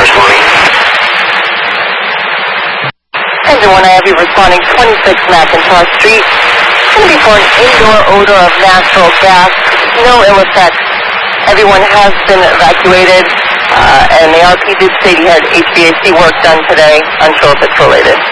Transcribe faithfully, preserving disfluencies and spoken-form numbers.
responding. Engine one, I have you responding twenty-six McIntosh Street. It's going to be for an indoor odor of natural gas. No ill effects. Everyone has been evacuated, uh, and the R P did state he had H V A C work done today. Unsure if it's related.